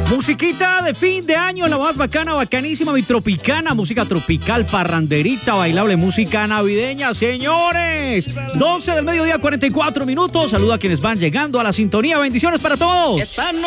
Musiquita de fin de año, la más bacana, bacanísima, mi tropicana, música tropical, parranderita, bailable, música navideña, señores. 12 del mediodía, 44 minutos. Saludo a quienes van llegando a la sintonía. Bendiciones para todos.